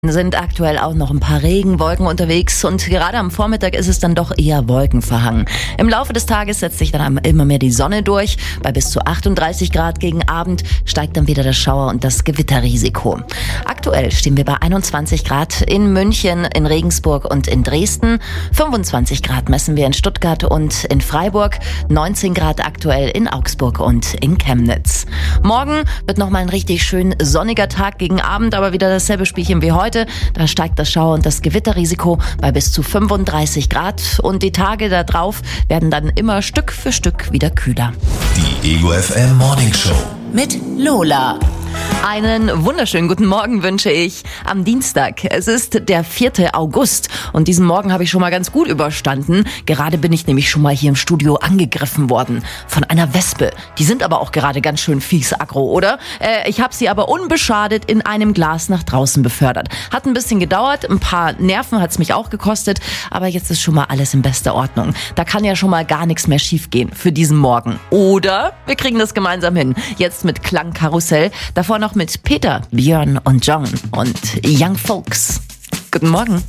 Sind aktuell auch noch ein paar Regenwolken unterwegs und gerade am Vormittag ist es dann doch eher wolkenverhangen. Im Laufe des Tages setzt sich dann immer mehr die Sonne durch. Bei bis zu 38 Grad gegen Abend steigt dann wieder das Schauer- und das Gewitterrisiko. Aktuell stehen wir bei 21 Grad in München, in Regensburg und in Dresden. 25 Grad messen wir in Stuttgart und in Freiburg. 19 Grad aktuell in Augsburg und in Chemnitz. Morgen wird nochmal ein richtig schön sonniger Tag gegen Abend, aber wieder dasselbe Spielchen wie heute. Da steigt das Schauer- und das Gewitterrisiko bei bis zu 35 Grad und die Tage da drauf werden dann immer Stück für Stück wieder kühler. Die Ego FM Morning Show mit Lola. Einen wunderschönen guten Morgen wünsche ich am Dienstag. Es ist der 4. August und diesen Morgen habe ich schon mal ganz gut überstanden. Gerade bin ich nämlich schon mal hier im Studio angegriffen worden von einer Wespe. Die sind aber auch gerade ganz schön fies aggro, oder? Ich habe sie aber unbeschadet in einem Glas nach draußen befördert. Hat ein bisschen gedauert, ein paar Nerven hat es mich auch gekostet, aber jetzt ist schon mal alles in bester Ordnung. Da kann ja schon mal gar nichts mehr schiefgehen für diesen Morgen. Oder wir kriegen das gemeinsam hin. Jetzt mit Klangkarussell, davor noch mit Peter, Björn und John und Young Folks. Guten Morgen.